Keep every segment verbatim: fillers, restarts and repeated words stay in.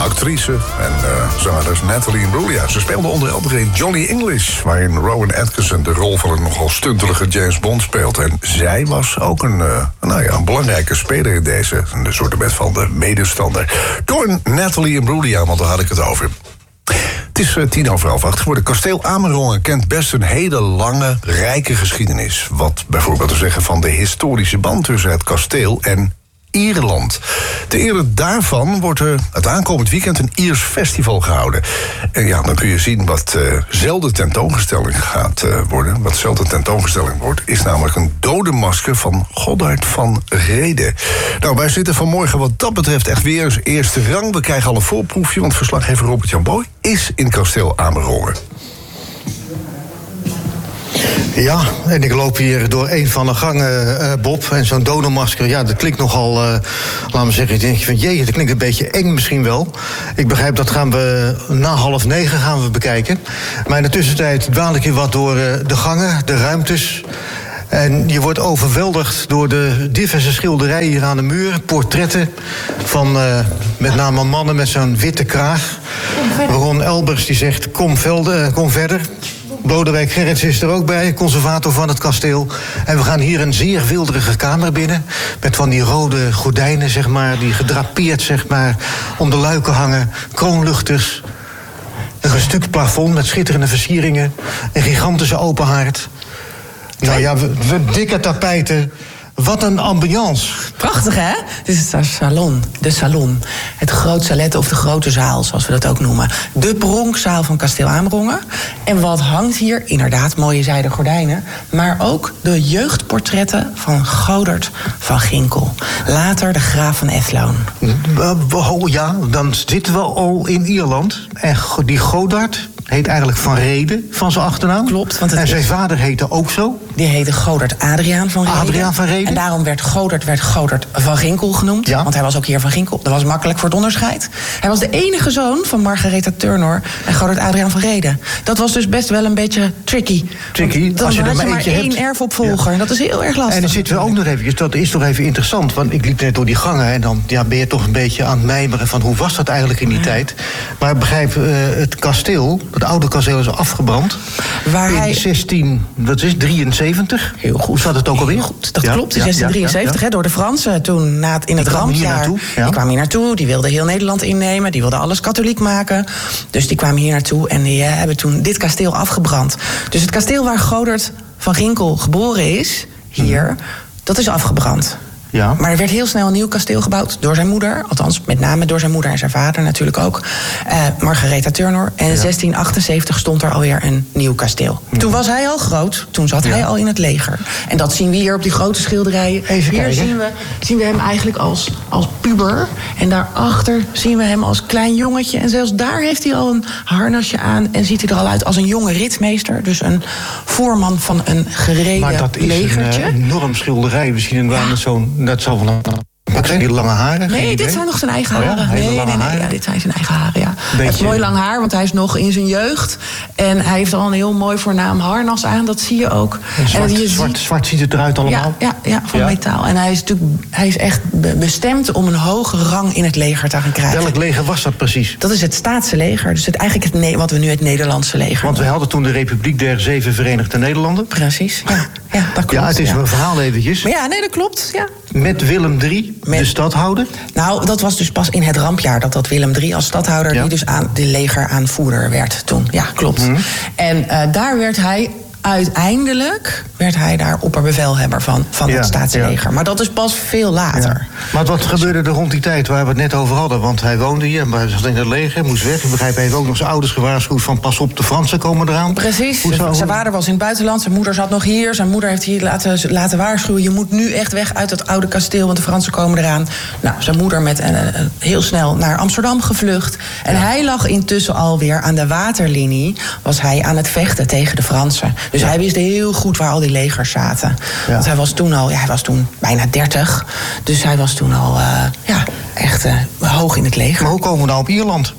actrice en uh, zangeres Natalie Imbruglia. Ze speelde onder andere in Johnny English, waarin Rowan Atkinson de rol van een nogal stuntelige James Bond speelt. En zij was ook een, uh, nou ja, een belangrijke speler in deze, een soort van de medestander. Door Natalie Imbruglia, want daar had ik het over. Het is uh, tien over half acht geworden. Kasteel Amerongen kent best een hele lange, rijke geschiedenis. Wat bijvoorbeeld te zeggen van de historische band tussen het kasteel en Ierland. Ter ere daarvan wordt er het aankomend weekend een Iers festival gehouden. En ja, dan kun je zien wat uh, zelden tentoongestelling gaat uh, worden. Wat zelden tentoongestelling wordt, is namelijk een dodenmasker van Godard van Rheden. Nou, wij zitten vanmorgen wat dat betreft echt weer eens eerste rang. We krijgen al een voorproefje, want verslaggever Robert-Jan Boy is in kasteel Amerongen. Ja, en ik loop hier door een van de gangen, uh, Bob. En zo'n dodenmasker, ja, dat klinkt nogal, uh, laten we zeggen, ik denk van jee, dat klinkt een beetje eng misschien wel. Ik begrijp, dat gaan we na half negen gaan we bekijken. Maar in de tussentijd dwaal ik hier wat door uh, de gangen, de ruimtes. En je wordt overweldigd door de diverse schilderijen hier aan de muur. Portretten van uh, met name mannen met zo'n witte kraag. Ron Elbers die zegt, kom, velde, kom verder. Lodewijk Gerrits is er ook bij, conservator van het kasteel. En we gaan hier een zeer wilderige kamer binnen. Met van die rode gordijnen, zeg maar, die gedrapeerd, zeg maar, om de luiken hangen. Kroonluchters. Een gestuukt plafond met schitterende versieringen. Een gigantische open haard. Nou ja, we, we dikke tapijten. Wat een ambiance. Prachtig, hè? Dit is het salon, de salon. Het groot salet of de grote zaal, zoals we dat ook noemen. De pronkzaal van kasteel Amerongen. En wat hangt hier? Inderdaad, mooie zijden gordijnen. Maar ook de jeugdportretten van Godard van Ginkel. Later de graaf van Athlone. Oh ja, dan zitten we al in Ierland. En die Godard heet eigenlijk Van Rheden, van zijn achternaam. Klopt. Want het en zijn is... vader heette ook zo. Die heette Godard Adriaan van Rheden. Adriaan van Rheden. En daarom werd Godard, werd Godard van Ginkel genoemd. Ja. Want hij was ook heer van Ginkel. Dat was makkelijk voor het onderscheid. Hij was de enige zoon van Margaretha Turnor en Godard Adriaan van Rheden. Dat was dus best wel een beetje tricky. Tricky, dan als je er had maar je maar eentje één hebt. erfopvolger. Ja. Dat is heel erg lastig. En dan zitten we ook nog even, dat is toch even interessant. Want ik liep net door die gangen en dan ja, ben je toch een beetje aan het mijmeren van hoe was dat eigenlijk in die ja. tijd. Maar ik begrijp, uh, het kasteel, het oude kasteel is afgebrand. Waar in hij... zestien, dat is drieënzeventig. Heel goed. Hoe zat het ook alweer? Goed, dat ja, klopt, in ja, zestien drieënzeventig, ja, ja. Hè, door de Fransen. Toen na het, in het rampjaar. Ja. Die kwamen hier naartoe, die wilden heel Nederland innemen. Die wilden alles katholiek maken. Dus die kwamen hier naartoe en die uh, hebben toen dit kasteel afgebrand. Dus het kasteel waar Godard van Ginkel geboren is, hier, mm. dat is afgebrand. Ja. Maar er werd heel snel een nieuw kasteel gebouwd door zijn moeder. Althans, met name door zijn moeder en zijn vader natuurlijk ook. Uh, Margaretha Turnor. En in ja. zestien achtenzeventig stond er alweer een nieuw kasteel. Ja. Toen was hij al groot. Toen zat ja. hij al in het leger. En dat zien we hier op die grote schilderijen. Even hier kijken. zien we, zien we hem eigenlijk als, als puber. En daarachter zien we hem als klein jongetje. En zelfs daar heeft hij al een harnasje aan. En ziet hij er al uit als een jonge ritmeester. Dus een voorman van een gereden maar dat is legertje. Een enorm schilderij. We zien hem ja. zo'n... Dat zal wel een... Hele lange haren? Nee, dit zijn nog zijn eigen haren. Oh ja? Nee, nee, nee, haren? ja, dit zijn zijn eigen haren, ja. Beetje... Hij heeft mooi lang haar, want hij is nog in zijn jeugd. En hij heeft al een heel mooi voornaam harnas aan, dat zie je ook. En zwart, en je zwart, ziet... zwart ziet het eruit allemaal? Ja, ja, ja van ja. metaal. En hij is natuurlijk hij is echt bestemd om een hoge rang in het leger te gaan krijgen. Welk leger was dat precies? Dat is het Staatse leger. Dus het, eigenlijk het, wat we nu het Nederlandse leger Want we hadden toen de Republiek der Zeven Verenigde Nederlanden. Precies, ja. Ja, dat klopt. Ja, het is ja. een verhaal eventjes. Maar ja, nee, dat klopt, ja. Met Willem de Derde, Met... de stadhouder? Nou, dat was dus pas in het rampjaar dat dat Willem de Derde als stadhouder... Ja. die dus aan de legeraanvoerder werd toen. Ja, klopt. Mm-hmm. En uh, daar werd hij... Uiteindelijk werd hij daar opperbevelhebber van, van ja, het staatsleger. Ja. Maar dat is pas veel later. Ja. Maar wat gebeurde er rond die tijd waar we het net over hadden? Want hij woonde hier, maar hij zat in het leger, moest weg. Ik begrijp, hij heeft ook nog zijn ouders gewaarschuwd van pas op, de Fransen komen eraan. Precies, Hoe zou... zijn vader was in het buitenland, zijn moeder zat nog hier. Zijn moeder heeft hier laten, laten waarschuwen. Je moet nu echt weg uit het oude kasteel, want de Fransen komen eraan. Nou, zijn moeder met uh, heel snel naar Amsterdam gevlucht. En ja. hij lag intussen alweer aan de waterlinie, was hij aan het vechten tegen de Fransen. Dus ja. hij wist heel goed waar al die legers zaten. Ja. Want hij was toen al, ja, hij was toen bijna dertig. Dus hij was toen al uh, ja, echt uh, hoog in het leger. Maar hoe komen we nou op Ierland?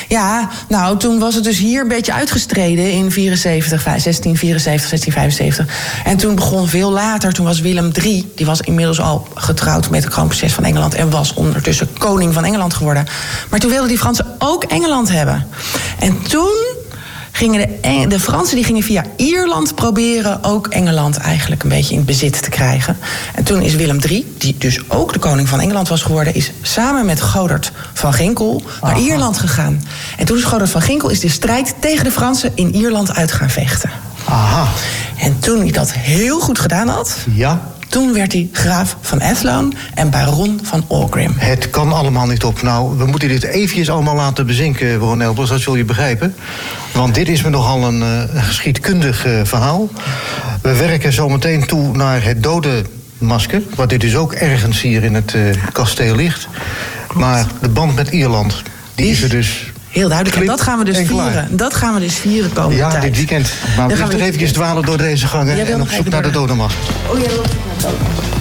Ja, nou, toen was het dus hier een beetje uitgestreden in vierenzeventig, zestien vierenzeventig, zestien vijfenzeventig. En toen begon veel later, toen was Willem de derde... die was inmiddels al getrouwd met de kroonprinses van Engeland... en was ondertussen koning van Engeland geworden. Maar toen wilden die Fransen ook Engeland hebben. En toen gingen de, Eng- de Fransen die gingen via Ierland proberen ook Engeland eigenlijk een beetje in bezit te krijgen. En toen is Willem de derde, die dus ook de koning van Engeland was geworden, is samen met Godard van Ginkel naar Aha. Ierland gegaan. En toen is Godard van Ginkel is de strijd tegen de Fransen in Ierland uit gaan vechten. Aha. En toen hij dat heel goed gedaan had, Ja, toen werd hij graaf van Athlone en baron van Aughrim. het kan allemaal niet op. Nou, we moeten dit eventjes allemaal laten bezinken, Ron Elbers, dat zul je begrijpen. Want dit is me nogal een uh, geschiedkundig uh, verhaal. We werken zo meteen toe naar het dodenmasker, wat dit dus ook ergens hier in het uh, kasteel ligt. Maar de band met Ierland, die is er dus. Heel duidelijk. En Klip dat gaan we dus en klaar. vieren. Dat gaan we dus vieren komende Ja, tijd. dit weekend. Maar we Dan gaan gaan we nog dit- eventjes dwalen door deze gangen Jij wil en nog op zoek even naar de door de- dodenmasker. Oh ja, dat is het ook.